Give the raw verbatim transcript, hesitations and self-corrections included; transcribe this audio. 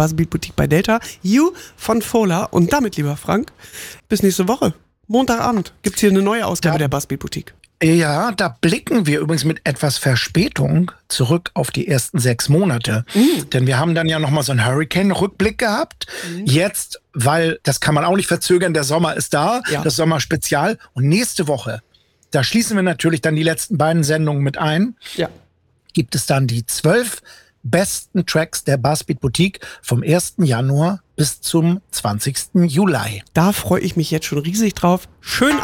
Buzzbeat Boutique bei Delta. You von Fola. Und damit, lieber Frank, bis nächste Woche. Montagabend gibt's hier eine neue Ausgabe ja. der Buzzbeat Boutique. Ja, da blicken wir übrigens mit etwas Verspätung zurück auf die ersten sechs Monate. Mhm. Denn wir haben dann ja nochmal so einen Hurricane-Rückblick gehabt. Mhm. Jetzt, weil, das kann man auch nicht verzögern, der Sommer ist da, ja. das Sommerspezial. Und nächste Woche, da schließen wir natürlich dann die letzten beiden Sendungen mit ein. Ja. Gibt es dann die zwölf besten Tracks der Buzzbeat Boutique vom ersten Januar bis zum zwanzigsten Juli. Da freue ich mich jetzt schon riesig drauf. Schön